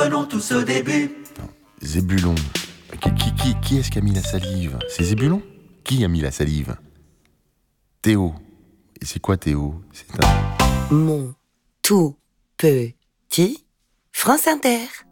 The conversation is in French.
Reprenons tout ce début. Zébulon. Qui est-ce qui a mis la salive? C'est Zébulon? Qui a mis la salive? Théo. Et c'est quoi Théo? C'est un... Mon tout petit France Inter.